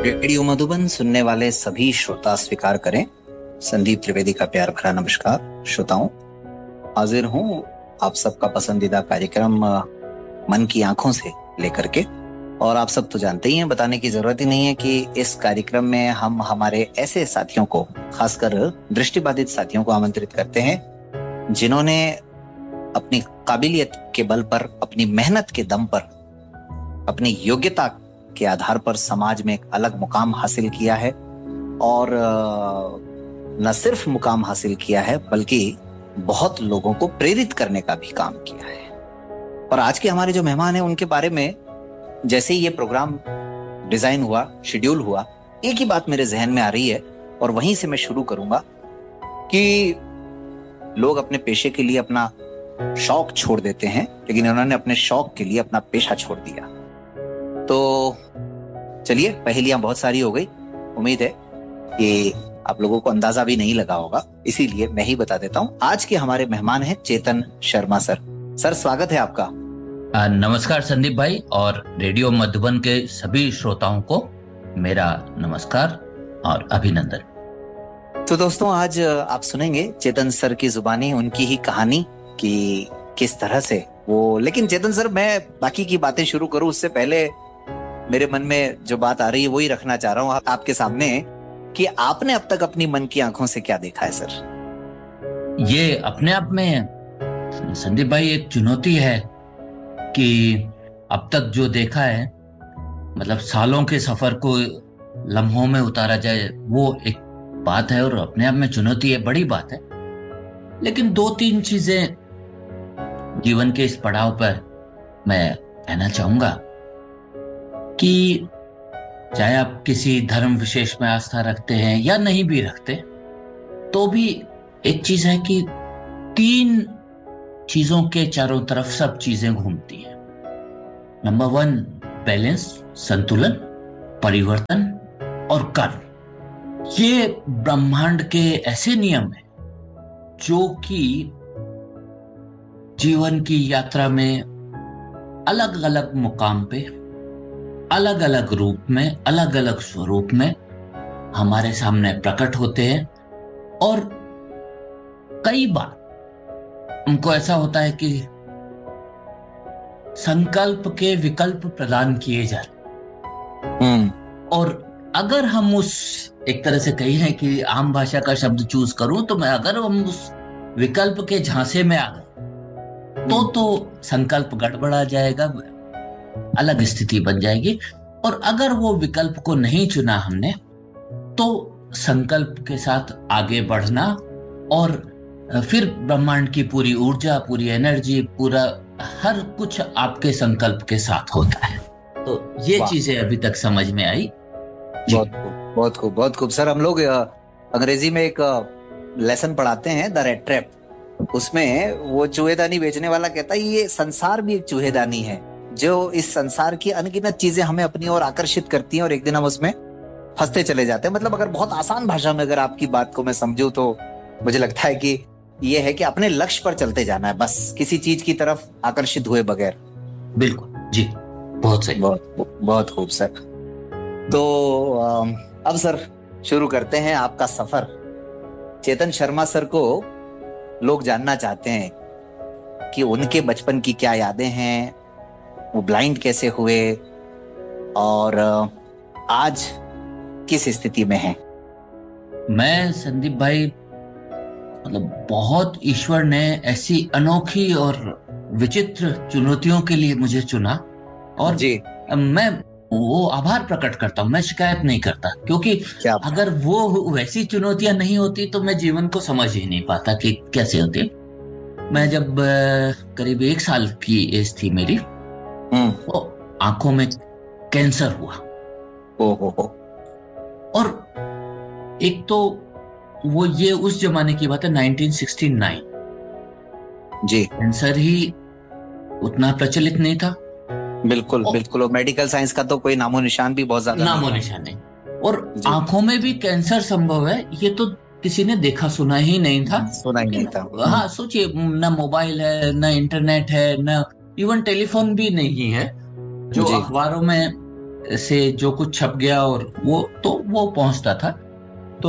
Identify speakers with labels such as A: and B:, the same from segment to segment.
A: Radio Madhuban सुनने वाले सभी श्रोता स्वीकार करें। संदीप त्रिवेदी का प्यार भरा नमस्कार। श्रोताओं, हाजिर हूँ आप सबका पसंदीदा कार्यक्रम मन की आंखों से लेकर के। और आप सब तो जानते ही हैं, बताने की जरूरत ही नहीं है कि इस कार्यक्रम में हम हमारे ऐसे साथियों को, खासकर दृष्टिबाधित साथियों को आमंत्रित करते हैं जिन्होंने अपनी काबिलियत के बल पर, अपनी मेहनत के दम पर, अपनी योग्यता के आधार पर समाज में एक अलग मुकाम हासिल किया है। और न सिर्फ मुकाम हासिल किया है बल्कि बहुत लोगों को प्रेरित करने का भी काम किया है। और आज के हमारे जो मेहमान हैं उनके बारे में जैसे ही ये प्रोग्राम डिजाइन हुआ, शेड्यूल हुआ, एक ही बात मेरे जहन में आ रही है और वहीं से मैं शुरू करूंगा कि लोग अपने पेशे के लिए अपना शौक छोड़ देते हैं, लेकिन उन्होंने अपने शौक के लिए अपना पेशा छोड़ दिया। तो चलिए, पहेलियां बहुत सारी हो गई। उम्मीद है कि आप लोगों को अंदाजा भी नहीं लगा होगा, इसीलिए मैं ही बता देता हूं। आज के हमारे मेहमान हैं चेतन शर्मा सर। सर, स्वागत है आपका।
B: नमस्कार संदीप भाई, और रेडियो मधुबन के सभी श्रोताओं को मेरा नमस्कार और अभिनंदन।
A: तो दोस्तों, आज आप सुनेंगे चेतन सर की जुबानी उनकी ही कहानी कि किस तरह से वो। लेकिन चेतन सर, मैं बाकी की बातें शुरू करूं उससे पहले मेरे मन में जो बात आ रही है वही रखना चाह रहा हूं आपके सामने कि आपने अब तक अपनी मन की आंखों से क्या देखा है सर?
B: ये अपने आप में संदीप भाई एक चुनौती है कि अब तक जो देखा है, मतलब सालों के सफर को लम्हों में उतारा जाए, वो एक बात है और अपने आप में चुनौती है, बड़ी बात है। लेकिन 2-3 चीजें जीवन के इस पड़ाव पर मैं कहना चाहूंगा कि चाहे आप किसी धर्म विशेष में आस्था रखते हैं या नहीं भी रखते, तो भी एक चीज है कि 3 चीजों के चारों तरफ सब चीजें घूमती हैं। नंबर 1, बैलेंस, संतुलन, परिवर्तन और कर्म। ये ब्रह्मांड के ऐसे नियम हैं जो कि जीवन की यात्रा में अलग अलग मुकाम पे, अलग अलग रूप में, अलग अलग स्वरूप में हमारे सामने प्रकट होते हैं। और कई बार उनको ऐसा होता है कि संकल्प के विकल्प प्रदान किए जाते। और अगर हम उस, एक तरह से कही कि आम भाषा का शब्द चूज करूं तो मैं, अगर हम उस विकल्प के झांसे में आ गए तो संकल्प गड़बड़ा जाएगा, अलग स्थिति बन जाएगी। और अगर वो विकल्प को नहीं चुना हमने, तो संकल्प के साथ आगे बढ़ना और फिर ब्रह्मांड की पूरी ऊर्जा, पूरी एनर्जी, पूरा हर कुछ आपके संकल्प के साथ होता है। तो ये चीजें अभी तक समझ में आई।
A: बहुत खूब, बहुत खूब, बहुत खूब। सर, हम लोग अंग्रेजी में एक लेसन पढ़ाते हैं, द रेट ट्रैप। उसमें वो चूहेदानी बेचने वाला कहता है ये संसार भी एक चूहेदानी है, जो इस संसार की अनगिनत चीजें हमें अपनी ओर आकर्षित करती हैं और एक दिन हम उसमें फंसते चले जाते हैं। मतलब अगर बहुत आसान भाषा में अगर आपकी बात को मैं समझूं तो मुझे लगता है कि ये है कि अपने लक्ष्य पर चलते जाना है, बस किसी चीज की तरफ आकर्षित हुए बगैर।
B: बिल्कुल जी, बहुत सही,
A: बहुत खूब सर। तो अब सर शुरू करते हैं आपका सफर। चेतन शर्मा सर को लोग जानना चाहते हैं कि उनके बचपन की क्या यादें हैं, वो ब्लाइंड कैसे हुए और आज किस स्थिति में हैं।
B: मैं संदीप भाई, मतलब बहुत ईश्वर ने ऐसी अनोखी और विचित्र चुनौतियों के लिए मुझे चुना, और जी मैं वो आभार प्रकट करता हूँ। मैं शिकायत नहीं करता, क्योंकि अगर वो वैसी चुनौतियां नहीं होती तो मैं जीवन को समझ ही नहीं पाता कि कैसे होती है। मैं जब करीब 1 साल की एज थी मेरी, तो आंखों में कैंसर हुआ। और एक तो वो, ये उस जमाने की बात है, 1969
A: जी।
B: कैंसर ही उतना प्रचलित नहीं था।
A: बिल्कुल बिल्कुल। और मेडिकल साइंस का तो कोई नामो निशान भी बहुत ज्यादा
B: नामो निशान नहीं। और आंखों में भी कैंसर संभव है, ये तो किसी ने देखा सुना ही नहीं था।
A: सुना ही नहीं था।
B: हाँ, सोचिए, ना मोबाइल है, ना इंटरनेट है, ना इवन टेलीफोन भी नहीं है, जो अखबारों में से जो कुछ छप गया और वो पहुंचता था। तो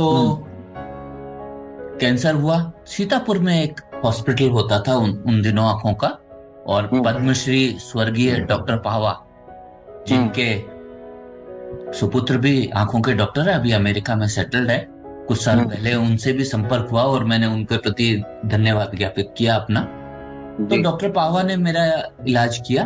B: कैंसर हुआ। सीतापुर में एक हॉस्पिटल होता था उन दिनों आंखों का, और पद्मश्री स्वर्गीय डॉक्टर पावा, जिनके सुपुत्र भी आंखों के डॉक्टर है, अभी अमेरिका में सेटल्ड है। कुछ साल पहले उनसे भी संपर्क हुआ और मैंने उनके प्रति धन्यवाद ज्ञापित किया अपना। तो डॉक्टर पावा ने मेरा इलाज किया।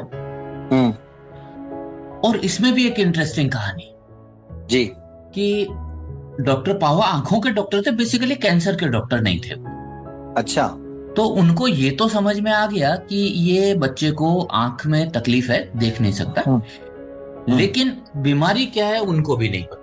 B: और इसमें भी एक इंटरेस्टिंग कहानी
A: जी,
B: कि डॉक्टर पावा आंखों के डॉक्टर थे, बेसिकली कैंसर के डॉक्टर नहीं थे।
A: अच्छा।
B: तो उनको ये तो समझ में आ गया कि ये बच्चे को आंख में तकलीफ है, देख नहीं सकता, लेकिन बीमारी क्या है उनको भी नहीं पता।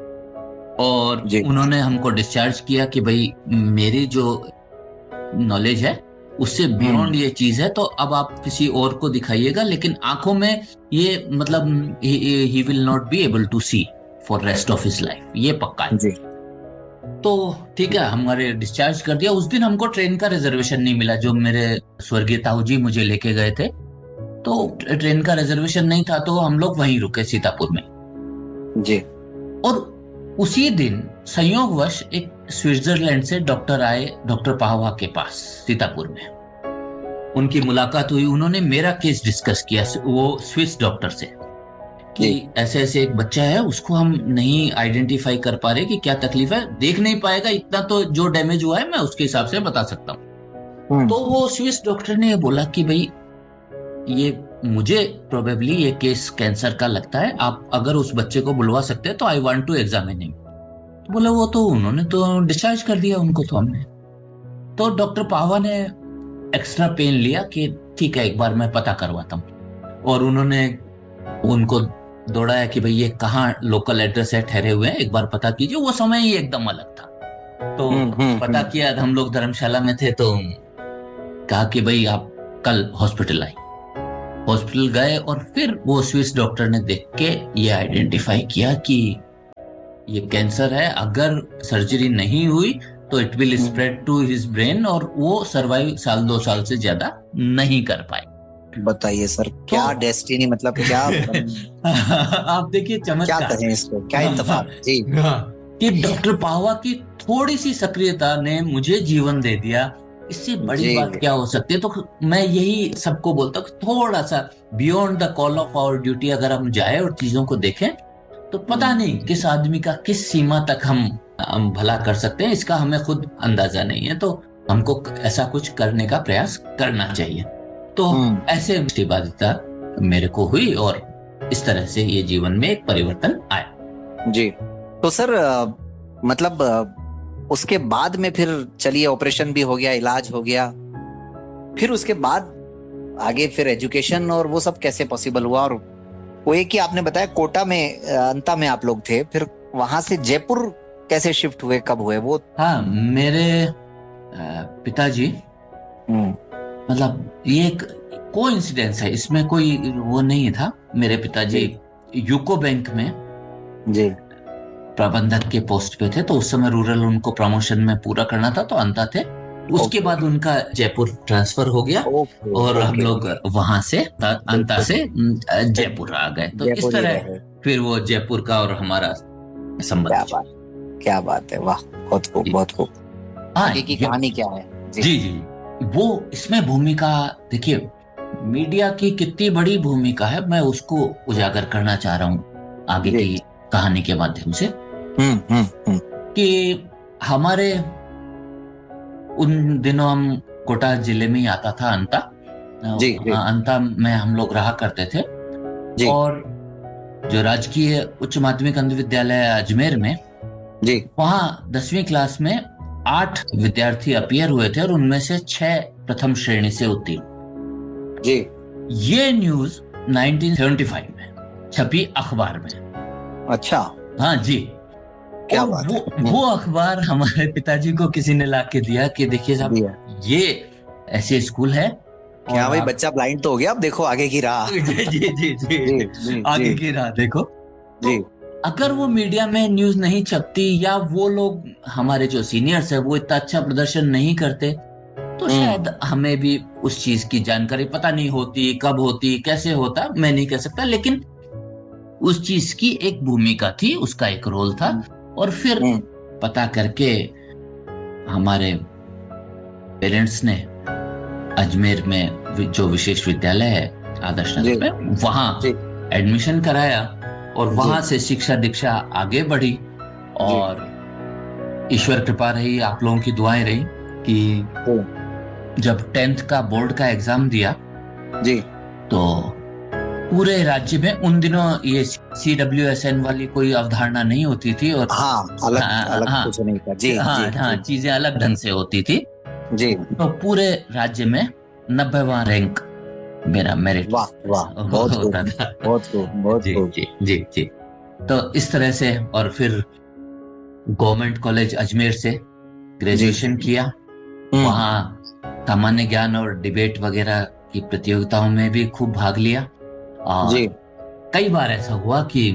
B: और उन्होंने हमको डिस्चार्ज किया कि भाई मेरी जो नॉलेज है उससे बियॉन्ड ये चीज है, तो अब आप किसी और को दिखाइएगा, लेकिन आंखों में ये मतलब he will not be able to C for rest of his life, ये पक्का है। तो ठीक है, हमारे डिस्चार्ज कर दिया। उस दिन हमको ट्रेन का रिजर्वेशन नहीं मिला, जो मेरे स्वर्गीय ताऊ जी मुझे लेके गए थे, तो ट्रेन का रिजर्वेशन नहीं था, तो हम लोग वहीं रुके सीतापुर में
A: जी।
B: और उसी दिन संयोगवश एक स्विट्जरलैंड से डॉक्टर आए डॉक्टर पाहवा के पास सीतापुर में। उनकी मुलाकात हुई, उन्होंने मेरा केस डिस्कस किया वो स्विस डॉक्टर से कि ऐसे ऐसे एक बच्चा है, उसको हम नहीं आइडेंटिफाई कर पा रहे कि क्या तकलीफ है, देख नहीं पाएगा, इतना तो जो डैमेज हुआ है मैं उसके हिसाब से बता सकता हूँ। तो वो स्विस डॉक्टर ने बोला कि भाई ये मुझे प्रोबेबली ये केस कैंसर का लगता है, आप अगर उस बच्चे को बुलवा सकते हैं तो I want to examine him. तो बोला वो तो उन्होंने तो डिस्चार्ज कर दिया उनको, तो हमने तो डॉक्टर पावा ने एक्स्ट्रा पेन लिया कि ठीक है एक बार मैं पता करवाता हूँ। और उन्होंने उनको दौड़ाया कि भाई ये कहाँ लोकल एड्रेस है, ठहरे हुए हैं, एक बार पता कीजिए। वो समय ही एकदम अलग था। तो पता किया, हम लोग धर्मशाला में थे, तो कहा कि भाई आप कल हॉस्पिटल आए। हॉस्पिटल गए और फिर वो स्विस डॉक्टर ने देख के ये आइडेंटिफाई किया कि ये कैंसर है, अगर सर्जरी नहीं हुई तो it will spread to his brain, और वो सर्वाइव 1-2 साल से ज्यादा नहीं कर पाए।
A: बताइए सर, क्या डेस्टिनी, मतलब क्या
B: आप देखिए चमत्कार,
A: क्या कहें इसको, क्या इत्तेफाक जी,
B: कि डॉक्टर पावा की थोड़ी सी सक्रियता ने मुझे जीवन दे दिया। इससे बड़ी बात क्या हो सकती है। तो मैं यही सबको बोलता हूँ, थोड़ा सा beyond the call of our duty अगर हम जाए और चीजों को देखें, तो पता नहीं किस आदमी का किस सीमा तक हम भला कर सकते हैं, इसका हमें खुद अंदाजा नहीं है। तो हमको ऐसा कुछ करने का प्रयास करना चाहिए। तो ऐसे इबादता मेरे को हुई और इस तरह से ये जीवन में एक परिवर्तन आया।
A: जी। तो सर मतलब उसके बाद में फिर चलिए ऑपरेशन भी हो गया, इलाज हो गया, फिर उसके बाद आगे फिर एजुकेशन और वो सब कैसे पॉसिबल हुआ? और वो एक ही आपने बताया कोटा में अंता में आप लोग थे, फिर वहां से जयपुर कैसे शिफ्ट हुए, कब हुए वो?
B: हाँ, मेरे पिताजी, मतलब ये एक कोइंसिडेंस है, इसमें कोई वो नहीं था। मेरे पिताजी यूको बैंक में
A: जी
B: प्रबंधक के पोस्ट पे थे, तो उस समय रूरल उनको प्रमोशन में पूरा करना था, तो अंता थे। उसके बाद उनका जयपुर ट्रांसफर हो गया और हम लोग वहां से अंता से जयपुर आ गए। तो इस तरह फिर वो जयपुर का और हमारा संबंध।
A: क्या बात है, वाह, बहुत खूब, बहुत खूब। आगे की कहानी क्या है?
B: जी जी, वो इसमें भूमिका देखिए, मीडिया की कितनी बड़ी भूमिका है, मैं उसको उजागर करना चाह रहा हूँ आगे की कहानी के माध्यम से। कि हमारे उन दिनों हम कोटा जिले में ही आता था अंता, अंता में हम लोग रहा करते थे। और जो राजकीय उच्च माध्यमिक अंध विद्यालय अजमेर में, वहां 10वीं क्लास में 8 विद्यार्थी अपीयर हुए थे और उनमें से 6 प्रथम श्रेणी से उत्तीर्ण।
A: जी।
B: ये न्यूज 1975 में छपी अखबार में।
A: अच्छा।
B: हाँ जी।
A: क्या बात है।
B: वो अखबार हमारे पिताजी को किसी ने ला के दिया कि देखिए साहब, ये ऐसे स्कूल है।
A: क्या भाई, बच्चा ब्लाइंड तो हो गया, अब देखो आगे की राह।
B: जी, आगे की राह देखो। जी। अगर वो मीडिया में न्यूज नहीं छपती, या वो लोग हमारे जो सीनियर्स है वो इतना अच्छा प्रदर्शन नहीं करते, तो शायद हमें भी उस चीज की जानकारी पता नहीं होती, कब होती, कैसे होता, मैं नहीं कह सकता। लेकिन उस चीज की एक भूमिका थी, उसका एक रोल था। और फिर पता करके हमारे पेरेंट्स ने अजमेर में जो विशेष विद्यालय है आदर्श नगर में, वहां एडमिशन कराया और वहां से शिक्षा दीक्षा आगे बढ़ी। और ईश्वर कृपा रही, आप लोगों की दुआएं रही कि जब 10th का बोर्ड का एग्जाम दिया
A: जी, तो
B: पूरे राज्य में उन दिनों ये CWSN वाली कोई अवधारणा नहीं होती थी। और
A: अलग कुछ नहीं था। जी,
B: चीजें अलग ढंग से होती थी
A: जी।
B: तो पूरे राज्य में 90वां रैंक मेरा मेरिट
A: होता था। बहुत खूब।
B: जी। तो इस तरह से, और फिर गवर्नमेंट कॉलेज अजमेर से ग्रेजुएशन किया। वहाँ सामान्य ज्ञान और डिबेट वगैरह की प्रतियोगिताओं में भी खूब भाग लिया। और कई बार ऐसा हुआ कि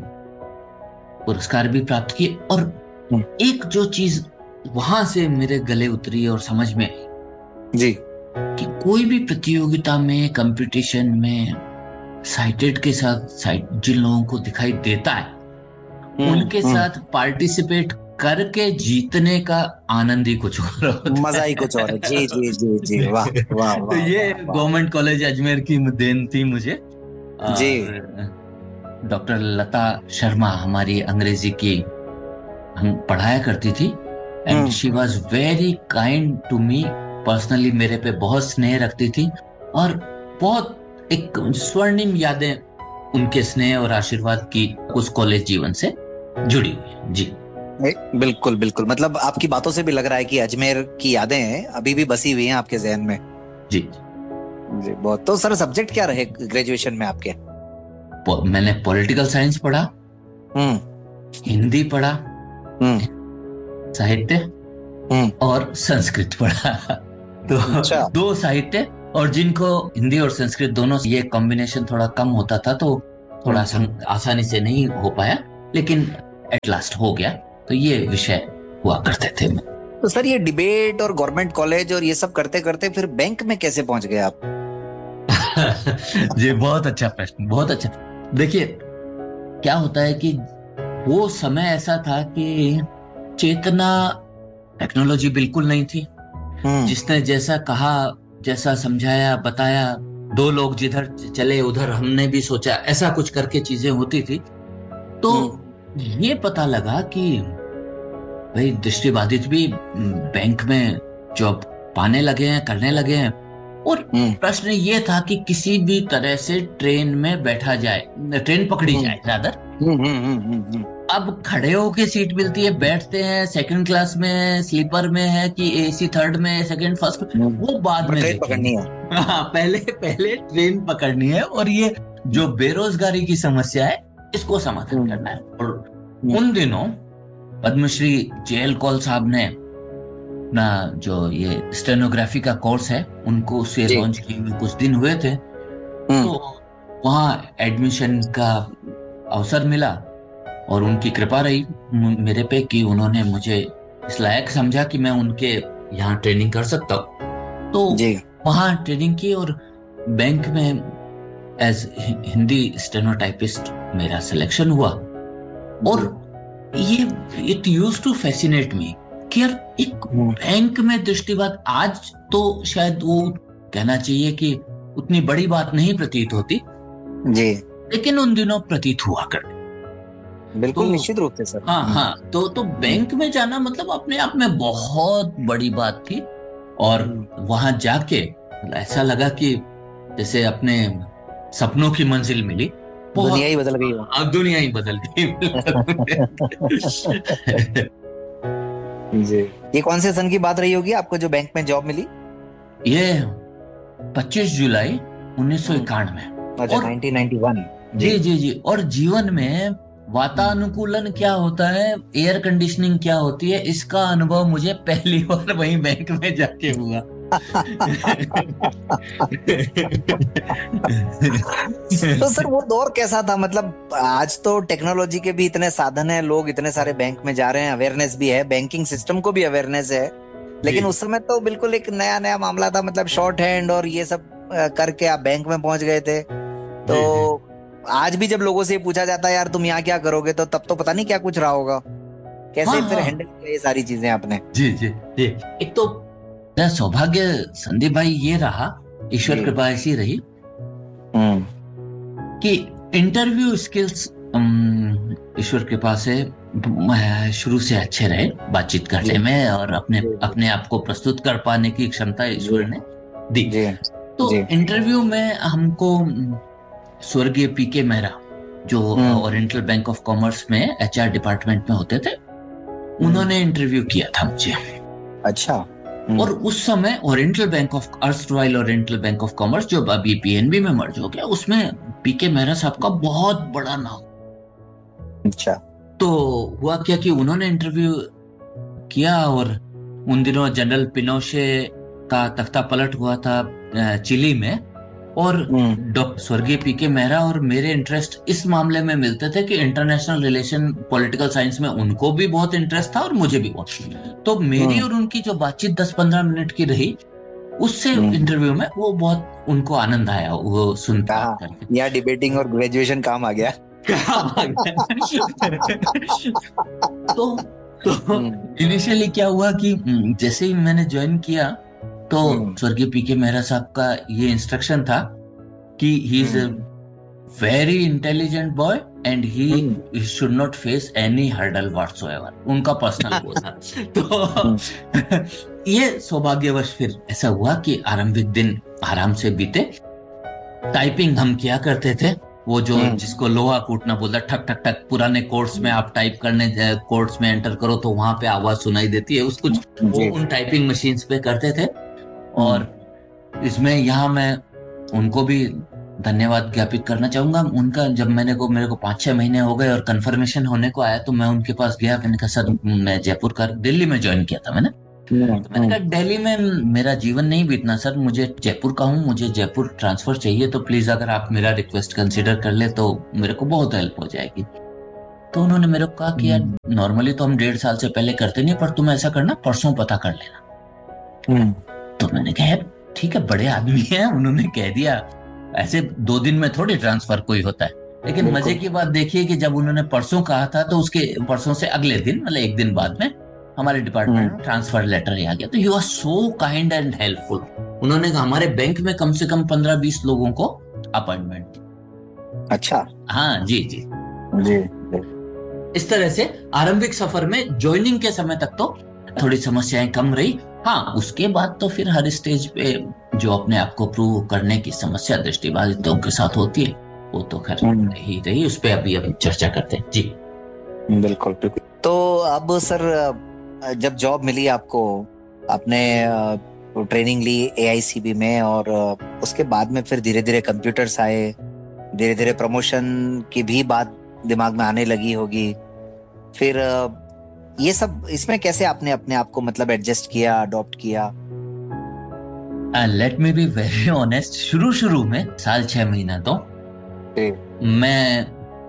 B: पुरस्कार भी प्राप्त किए। और एक जो चीज वहां से मेरे गले उतरी और समझ में आई
A: जी
B: कि कोई भी प्रतियोगिता में, कंपटीशन में साइटेड के साथ जिन लोगों को दिखाई देता है उनके साथ पार्टिसिपेट करके जीतने का आनंद ही कुछ और होता है,
A: मजा ही कुछ और है। जी। वाह।
B: तो ये गवर्नमेंट कॉलेज अजमेर की देन थी मुझे।
A: जी।
B: डॉक्टर लता शर्मा हमारी अंग्रेजी की हम पढ़ाया करती थी and she was very kind to me personally. मेरे पे बहुत स्नेह रखती थी और बहुत एक स्वर्णिम यादें उनके स्नेह और आशीर्वाद की उस कॉलेज जीवन से जुड़ी हुई। जी
A: बिल्कुल। मतलब आपकी बातों से भी लग रहा है कि अजमेर की यादें अभी भी बसी हुई हैं आपके जहन में।
B: जी
A: बहुत। तो सर सब्जेक्ट क्या रहे ग्रेजुएशन में आपके?
B: मैंने पॉलिटिकल साइंस पढ़ा, हिंदी पढ़ा, साहित्य और संस्कृत पढ़ा। तो 2 साहित्य, और जिनको हिंदी और संस्कृत दोनों ये कॉम्बिनेशन थोड़ा कम होता था तो थोड़ा आसानी से नहीं हो पाया, लेकिन एट लास्ट हो गया। तो ये विषय हुआ करते थे।
A: तो सर ये डिबेट और गवर्नमेंट कॉलेज और ये सब करते करते फिर बैंक में कैसे पहुंच गए आप?
B: जी बहुत अच्छा प्रश्न, बहुत अच्छा। देखिए क्या होता है कि वो समय ऐसा था कि चेतना, टेक्नोलॉजी बिल्कुल नहीं थी। जिसने जैसा कहा, जैसा समझाया, बताया, 2 लोग जिधर चले उधर हमने भी सोचा, ऐसा कुछ करके चीजें होती थी। तो ये पता लगा कि भाई दृष्टिबाधित भी बैंक में जॉब पाने लगे हैं, करने लगे हैं। और प्रश्न ये था कि किसी भी तरह से ट्रेन में बैठा जाए, ट्रेन पकड़ी जाए रादर। अब खड़े होके सीट मिलती है, बैठते हैं, सेकंड क्लास में है, स्लीपर में है कि AC 3rd में, सेकंड, फर्स्ट, वो बाद में
A: ट्रेन पकड़नी है।
B: पहले ट्रेन पकड़नी है। और ये जो बेरोजगारी की समस्या है इसको समाधान करना है। और उन दिनों पद्मश्री JL कौल साहब ने अपना जो ये स्टेनोग्राफी का कोर्स है उनको उसे लॉन्च किए हुए कुछ दिन हुए थे। तो वहाँ एडमिशन का अवसर मिला और उनकी कृपा रही मेरे पे कि उन्होंने मुझे इस लायक समझा कि मैं उनके यहाँ ट्रेनिंग कर सकता हूँ। तो वहाँ ट्रेनिंग की और बैंक में एज हिंदी स्टेनोटाइपिस्ट मेरा सिलेक्शन हुआ। और ये इट यूज्ड टू फैसिनेट मी कि यार एक बैंक में दृष्टिबात, आज तो शायद वो कहना चाहिए कि उतनी बड़ी बात नहीं प्रतीत होती
A: जी,
B: लेकिन उन दिनों प्रतीत हुआ कर।
A: बिल्कुल तो, निश्चित रूप से सर।
B: हाँ तो बैंक में जाना मतलब अपने आप में बहुत बड़ी बात थी। और वहां जाके ऐसा लगा कि जैसे अपने सपनों की मंजिल मिली,
A: दुनिया ही बदल गई।
B: दुनिया ही बदल गई।
A: जी। ये कौन से सन की बात रही होगी आपको जो बैंक में जॉब मिली?
B: ये 25 जुलाई 1991।
A: अच्छा, 1991।
B: जी। और जीवन में वातानुकूलन क्या होता है, एयर कंडीशनिंग क्या होती है, इसका अनुभव मुझे पहली बार वहीं बैंक में जाके हुआ।
A: तो सर वो दौर कैसा था? मतलब आज तो टेक्नोलॉजी के भी इतने साधन हैं, लोग इतने सारे बैंक में जा रहे हैं, अवेयरनेस भी है, बैंकिंग सिस्टम को भी अवेयरनेस है, लेकिन उस समय तो बिल्कुल एक नया मामला था। मतलब शॉर्ट हैंड और ये सब करके आप बैंक में पहुंच गए थे। तो आज भी जब लोगों से पूछा जाता है यार तुम यहाँ क्या करोगे, तो तब तो पता नहीं क्या कुछ रहा होगा। कैसे
B: हाँ
A: फिर
B: हाँ
A: हैंडल किया ये सारी चीजें आपने?
B: जी जी जी। एक तो मेरा सौभाग्य संदीप भाई ये रहा, ईश्वर
A: जी।
B: कृपा ऐसी रही
A: हम्म।
B: कि इंटरव्यू स्किल्स ईश्वर कृपा से शुरू से अच्छे रहे बातचीत
A: जी
B: करने में, और अपने
A: जी
B: अपने आप को प्रस्तुत कर पाने की क्षमता
A: जी
B: ईश्वर ने दी।
A: जी
B: तो
A: जी।
B: इंटरव्यू में हमको स्वर्गीय पीके मेहरा, जो
A: हम्म
B: ओरिएंटल बैंक ऑफ कॉमर्स में एचआर डिपार्टमेंट में होते थे,
A: हम्म।
B: उन्होंने इंटरव्यू किया था मुझे।
A: अच्छा।
B: और उस समय oriental bank of erstwhile oriental bank of commerce, जो अभी पीएनबी में मर्ज हो गया, उसमें पीके मेहरा साहब का बहुत बड़ा नाम।
A: अच्छा।
B: तो हुआ क्या कि उन्होंने इंटरव्यू किया, और उन दिनों जनरल पिनोशे का तख्ता पलट हुआ था चिली में, और डॉक्टर स्वर्गीय पीके मेहरा और मेरे इंटरेस्ट इस मामले में मिलते थे कि इंटरनेशनल रिलेशन पॉलिटिकल साइंस में उनको भी बहुत इंटरेस्ट था और मुझे भी बहुत। तो मेरी और उनकी जो बातचीत 10-15 मिनट की रही, उससे इंटरव्यू में वो बहुत उनको आनंद आया वो सुन
A: कहा
B: करके।
A: यहाँ डिबेटिंग और ग्रेजुएशन काम आ गया।
B: तो तो इनिशियली क्या हुआ कि जैसे ही मैंने ज्वाइन किया, तो स्वर्गीय पीके मेहरा साहब का ये इंस्ट्रक्शन था कि he is a very intelligent boy and he should not face any hurdle whatsoever, उनका पर्सनल वो था। तो ये सौभाग्यवश फिर ऐसा हुआ कि आरंभिक दिन आराम से बीते। टाइपिंग हम किया करते थे, वो जो जिसको लोहा कूटना बोलता, ठक ठक ठक, पुराने कोर्ट्स में आप टाइप करने कोर्ट्स में एंटर करो तो वहां पे आवाज सुनाई देती है, उसको वो उन टाइपिंग मशीन्स पे करते थे। और इसमें यहाँ मैं उनको भी धन्यवाद ज्ञापित करना चाहूंगा। उनका जब मेरे को 5-6 महीने हो गए और कंफर्मेशन होने को आया, तो मैं उनके पास गया। मैंने कहा सर, मैं जयपुर का, दिल्ली में ज्वाइन किया था मैंने, तो मैंने कहा दिल्ली में मेरा जीवन नहीं बीतना सर, मुझे जयपुर का हूँ, मुझे जयपुर ट्रांसफर चाहिए, तो प्लीज अगर आप मेरा रिक्वेस्ट कंसिडर कर ले तो मेरे को बहुत हेल्प हो जाएगी। तो उन्होंने मेरे को कहा कि यार नॉर्मली तो हम 1.5 साल से पहले करते नहीं, पर तुम ऐसा करना, परसों पता कर लेना। तो मैंने कहा ठीक है, बड़े आदमी हैं, उन्होंने कह दिया। ऐसे 2 दिन में थोड़ी ट्रांसफर कोई होता है। लेकिन मजे की बात देखिए कि जब उन्होंने परसों कहा था, तो उसके परसों से अगले दिन, मतलब 1 दिन बाद में, हमारे डिपार्टमेंट में ट्रांसफर लेटर आ गया। तो you are so kind and helpful. उन्होंने हमारे बैंक में कम से कम 15-20 लोगों को अपॉइंटमेंट।
A: अच्छा।
B: हाँ जी जी
A: जी।
B: इस तरह से आरंभिक सफर में ज्वाइनिंग के समय तक तो थोड़ी समस्याएं कम रही। हाँ, उसके बाद तो फिर हर स्टेज पे जो अपने आप को प्रूव करने की समस्या दृष्टिबाधितों के साथ होती है, वो तो खैर ही रही, उस पे अभी चर्चा करते हैं जी।
A: बिल्कुल बिल्कुल। तो अब सर, जब जॉब मिली आपको, आपने ट्रेनिंग ली एआईसीबी में, और उसके बाद में फिर धीरे धीरे कंप्यूटर्स आए, धीरे धीरे प्रमोशन की भी बात दिमाग में आने लगी होगी। फिर ये सब, इसमें कैसे आपने अपने आप को मतलब एडजस्ट किया, अडॉप्ट किया?
B: Let me be very honest, शुरू में 6 महीना तो मैं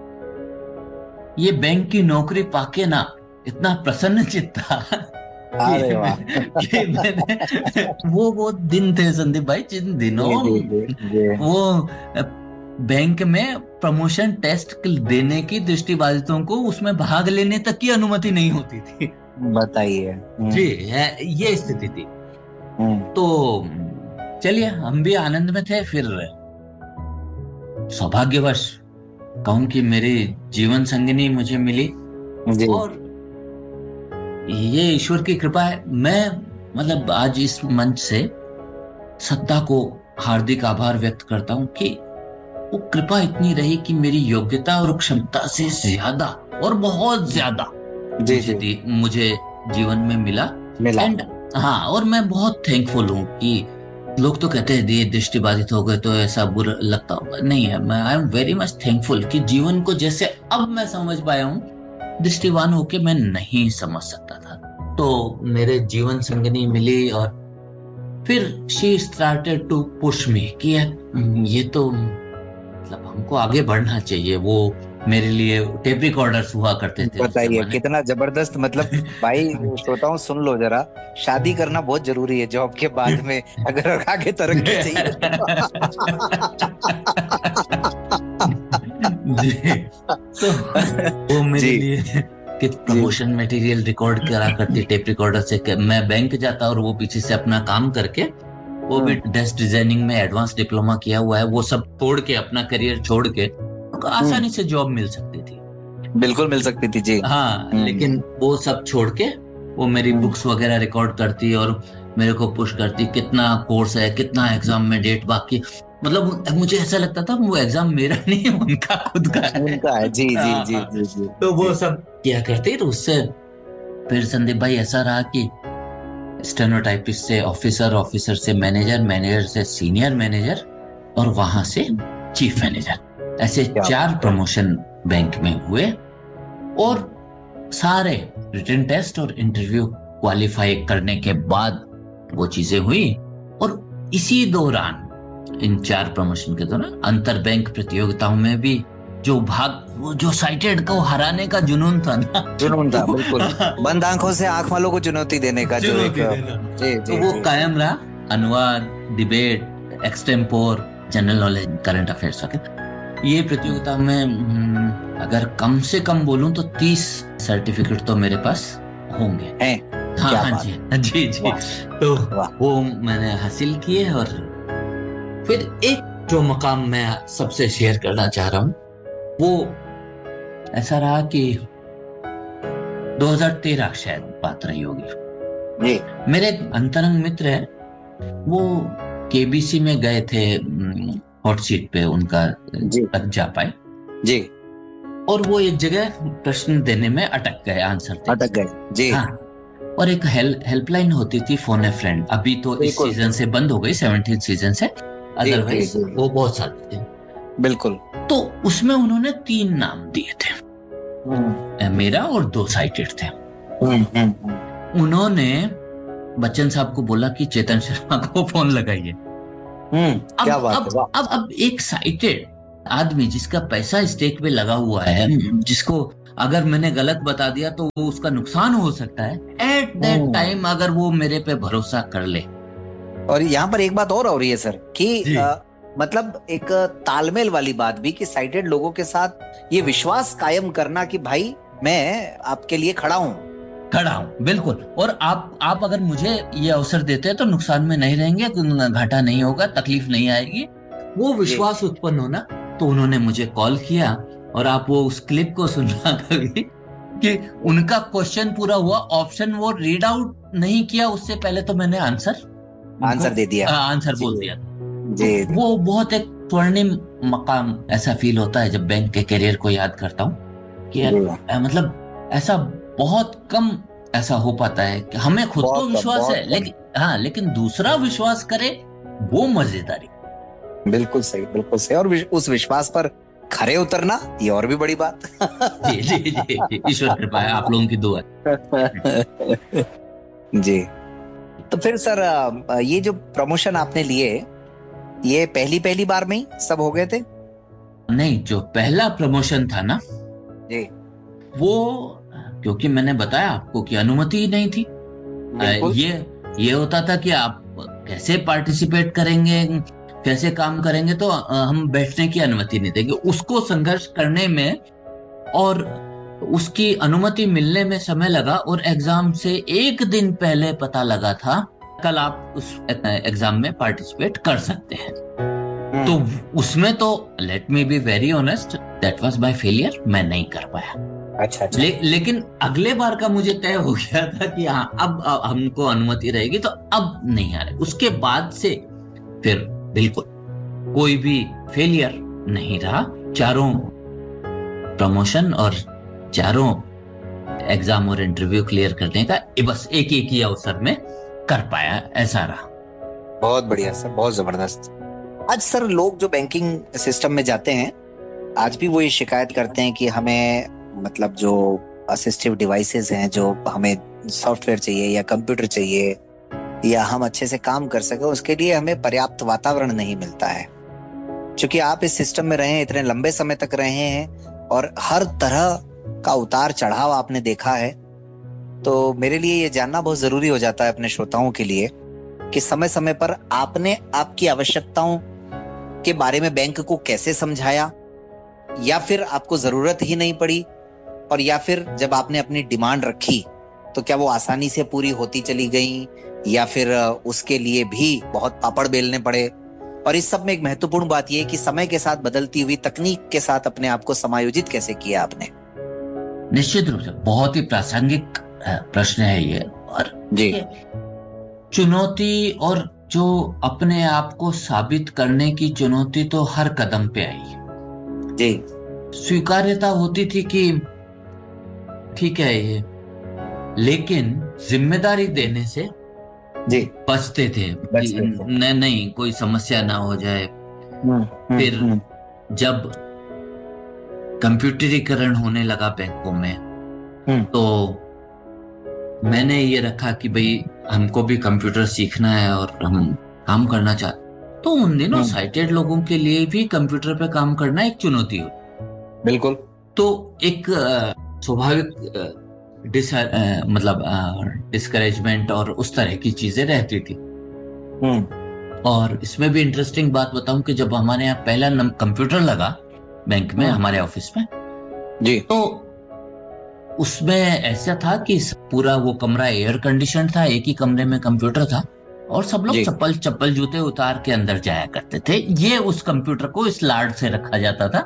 B: ये बैंक की नौकरी पाके ना इतना प्रसन्नचित्त था
A: अरे वाह।
B: कि मैंने वो दिन थे संदीप भाई, जिन दिनों वो बैंक में प्रमोशन टेस्ट देने की दृष्टिबाधितों को उसमें भाग लेने तक की अनुमति नहीं होती थी।
A: बताइए
B: जी, ये स्थिति थी। तो चलिए, हम भी आनंद में थे। फिर सौभाग्यवश कहूं कि मेरी जीवन संगिनी मुझे मिली, और ये ईश्वर की कृपा है। मैं मतलब आज इस मंच से सत्ता को हार्दिक आभार व्यक्त करता हूं कि वो कृपा इतनी रही कि मेरी योग्यता और क्षमता से ज्यादा, और बहुत ज्यादा मुझे जीवन में मिला। एंड हाँ, और मैं बहुत थैंकफुल हूँ कि लोग तो कहते हैं ये दृष्टिबाधित हो गए तो ऐसा बुरा लगता होगा, नहीं है। मैं I am very much thankful कि जीवन को जैसे अब मैं समझ पाया हूँ, दृष्टिवान होके मैं नहीं समझ सकता था। तो मेरे जीवन संगिनी मिली, और फिर she started to push me कि ये तो मतलब हमको आगे बढ़ना चाहिए। वो मेरे लिए टेप रिकॉर्डर्स हुआ करते थे।
A: बताइए कितना जबरदस्त। मतलब भाई श्रोताओं सुन लो जरा, शादी करना बहुत जरूरी है जॉब के बाद में, अगर आगे तरक्की चाहिए।
B: तो वो मेरे लिए कि प्रमोशन मटेरियल रिकॉर्ड करा करती टेप रिकॉर्डर से, मैं बैंक जाता और वो पीछे से अपना काम करके, वो भी डेस्क डिजाइनिंग में एडवांस डिप्लोमा किया हुआ है, वो सब छोड़ के, अपना करियर छोड़ के, उनको आसानी से जॉब मिल सकती थी।
A: बिल्कुल मिल सकती थी जी।
B: हाँ, लेकिन वो सब छोड़ के वो मेरी बुक्स वगैरह रिकॉर्ड करती और मेरे को पुश करती, कितना कोर्स है, कितना एग्जाम में डेट बाकी। मतलब मुझे ऐसा लगता था वो एग्जाम मेरा नहीं है, उनका खुद का है।
A: उनका है जी जी जी
B: हाँ,
A: जी जी।
B: तो वो सब किया करती। तो उससे फिर संदीप भाई ऐसा रहा कि स्टेनोटाइपिस्ट से ऑफिसर, ऑफिसर से मैनेजर, मैनेजर से सीनियर मैनेजर और वहां से चीफ मैनेजर, ऐसे 4 प्रमोशन बैंक में हुए। और सारे रिटन टेस्ट और इंटरव्यू क्वालिफाई करने के बाद वो चीजें हुई। और इसी दौरान, इन 4 प्रमोशन के दौरान, अंतर बैंक प्रतियोगिताओं में भी जो वो जो साइटेड को हराने का जुनून था ना,
A: जुनून था बिल्कुल, बंद आंखों से आंख वालों को चुनौती देने का जो एक जी,
B: तो वो कायम रहा। अनुवाद, debate, extempore, general knowledge, current affairs वगैरह। ये प्रतियोगिता में अगर कम से कम बोलूं तो 30 सर्टिफिकेट तो मेरे पास होंगे। हाँ हाँ जी जी जी। तो वो मैंने हासिल किए। और फिर एक जो मकाम मैं सबसे शेयर करना चाह रहा हूँ, वो ऐसा रहा कि 2013 शायद बात रही होगी जी। मेरे अंतरंग मित्र है, वो केबीसी में गए थे हॉट सीट पे, उनका तक जा पाए जी। और वो एक जगह प्रश्न देने में अटक गए, आंसर अटक गए जी। हाँ, और एक हेल्पलाइन होती थी, फोन ए फ्रेंड, अभी तो इस सीजन से बंद हो गई, 17 सीजन से, अदरवाइज वो बहुत सारे थे बिल्कुल। तो उसमें उन्होंने 3 नाम दिए थे, मेरा और 2 साइटेड थे। उन्होंने बच्चन साहब को बोला कि चेतन शर्मा को फोन लगाइए। क्या बात है। अब एक साइटेड आदमी जिसका पैसा स्टेक पे लगा हुआ है, जिसको अगर मैंने गलत बता दिया तो वो उसका नुकसान हो सकता है, एट दैट टाइम अगर वो मेरे पे भरोसा कर ले। और यहाँ पर एक बात और हो रही है सर कि मतलब एक तालमेल वाली बात भी, कि साइटेड लोगों के साथ ये विश्वास कायम करना कि भाई मैं आपके लिए खड़ा हूँ बिल्कुल। और आप अगर मुझे ये अवसर देते हैं तो नुकसान में नहीं रहेंगे, घाटा नहीं होगा, तकलीफ नहीं आएगी, वो विश्वास उत्पन्न होना। तो उन्होंने मुझे कॉल किया, और आप वो उस क्लिप को सुनना कभी, कि उनका क्वेश्चन पूरा हुआ, ऑप्शन वो रीड आउट नहीं किया उससे पहले तो मैंने आंसर दे दिया, आंसर बोल दिया जी। तो वो बहुत एक स्वर्णिम मकाम ऐसा फील होता है जब बैंक के करियर को याद करता हूँ कि मतलब ऐसा बहुत कम ऐसा हो पाता है कि हमें खुद तो विश्वास है, लेकिन दूसरा विश्वास करे, वो मजेदारी। बिल्कुल सही। और उस विश्वास पर खरे उतरना, ये और भी बड़ी बात। जी जी जी, ईश्वर कृपा है, आप लोगों की दुआ जी। तो फिर सर, ये जो प्रमोशन आपने लिए, ये पहली बार में ही सब हो गए थे? नहीं, जो पहला प्रमोशन था ना जी, वो क्योंकि मैंने बताया आपको कि अनुमति ही नहीं थी। ये होता था कि आप कैसे पार्टिसिपेट करेंगे, कैसे काम करेंगे, तो हम बैठने की अनुमति नहीं देंगे। उसको संघर्ष करने में और उसकी अनुमति मिलने में समय लगा, और एग्जाम से 1 दिन पहले पता लगा था कल आप उस एग्जाम में पार्टिसिपेट कर सकते हैं। तो उसमें तो let me be very honest, that was my failure, मैं नहीं कर पाया। अच्छा। लेकिन अगले बार का मुझे तय हो गया था कि हाँ, अब हमको अनुमति रहेगी, तो अब नहीं आ रहे। उसके बाद से फिर बिल्कुल कोई भी फेलियर नहीं रहा। 4 प्रमोशन और 4 एग्जाम और इंटरव्यू क्लियर करने का बस एक ही अवसर में कर पाया, ऐसा रहा। बहुत बढ़िया सर, बहुत जबरदस्त। आज सर, लोग जो बैंकिंग सिस्टम में जाते हैं, आज भी वो ये शिकायत करते हैं कि हमें मतलब जो असिस्टिव डिवाइसेस हैं, जो हमें सॉफ्टवेयर चाहिए या कंप्यूटर चाहिए या हम अच्छे से काम कर सके, उसके लिए हमें पर्याप्त वातावरण नहीं मिलता है। क्योंकि आप इस सिस्टम में रहे हैं, इतने लंबे समय तक रहे हैं, और हर तरह का उतार चढ़ाव आपने देखा है, तो मेरे लिए ये जानना बहुत जरूरी हो जाता है अपने श्रोताओं के लिए कि समय समय पर आपने आपकी आवश्यकताओं के बारे में बैंक को कैसे समझाया,
A: या फिर आपको जरूरत ही नहीं पड़ी, और या फिर जब आपने अपनी डिमांड रखी तो क्या वो आसानी से पूरी होती चली गई, या फिर उसके लिए भी बहुत पापड़ बेलने पड़े? और इस सब में एक महत्वपूर्ण बात यह है कि समय के साथ बदलती हुई तकनीक के साथ अपने आप को समायोजित कैसे किया आपने?
B: निश्चित रूप से बहुत ही प्रासंगिक प्रश्न है ये। और
A: जी।
B: चुनौती और जो अपने आप को साबित करने की चुनौती तो हर कदम पे आई।
A: जी।
B: स्वीकार्यता होती थी कि ठीक है ये, लेकिन जिम्मेदारी देने से
A: जी
B: बचते थे कि नहीं कोई समस्या ना हो जाए। फिर जब कंप्यूटरीकरण होने लगा बैंकों में, तो मैंने ये रखा कि भाई हमको भी कंप्यूटर सीखना है और हम काम करना चाहते। तो उन दिनों साइटेड लोगों के लिए भी कंप्यूटर पे काम करना एक चुनौती हो।
A: बिल्कुल।
B: तो एक स्वाभाविक मतलब डिस्करेजमेंट और उस तरह की चीजें रहती थी। और इसमें भी इंटरेस्टिंग बात बताऊं कि जब हमारे यहाँ पहला कंप्यूटर लगा बैंक में, हमारे ऑफिस में
A: जी,
B: तो उसमें ऐसा था कि पूरा वो कमरा एयर कंडीशन था, एक ही कमरे में कंप्यूटर था और सब लोग चप्पल चप्पल जूते उतार के अंदर जाया करते थे। ये उस कंप्यूटर को इस लाड से रखा जाता था।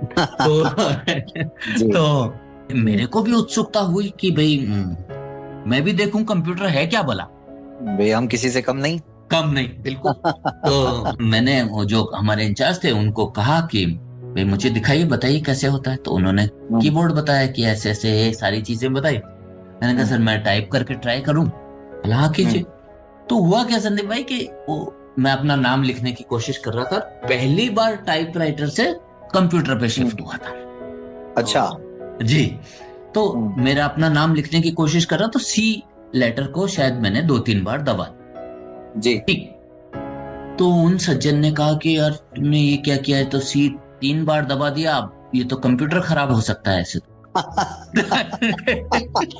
B: तो मेरे को भी उत्सुकता हुई कि भाई मैं भी देखूं कंप्यूटर है क्या भला।
A: भाई हम किसी से कम नहीं।
B: कम नहीं, बिल्कुल। तो मैंने वो जो हमारे इंचार्ज थे उनको कहा कि भाई मुझे दिखाइए, बताइए कैसे होता है। तो उन्होंने कीबोर्ड बताया कि ऐसे ऐसे सारी चीजें बताई। मैंने कहा सर मैं टाइप करके ट्राई करूं। हाँ कीजिए। तो हुआ क्या संदीप भाई कि मैं अपना नाम लिखने की कोशिश कर रहा था, पहली बार टाइपराइटर से कंप्यूटर पे शिफ्ट हुआ था।
A: अच्छा।
B: जी। तो मेरा अपना नाम लिखने की कोशिश कर रहा, तो सी लेटर को शायद मैंने 2-3 बार दबा
A: जी।
B: तो उन सज्जन ने कहा कि यार तुमने ये क्या किया है? तो सी 3 बार दबा दिया, अब ये तो कंप्यूटर खराब हो सकता है ऐसे।